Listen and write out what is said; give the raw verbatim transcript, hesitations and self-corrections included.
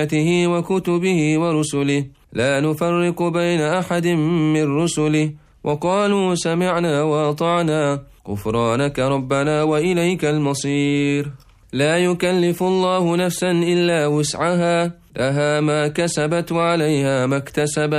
وكتبه ورسله لا نفرق بين أحد من رسله وقالوا سمعنا وأطعنا غفرانك ربنا وإليك المصير. لا يكلف الله نفسا إلا وسعها لها ما كسبت وعليها ما اكتسبت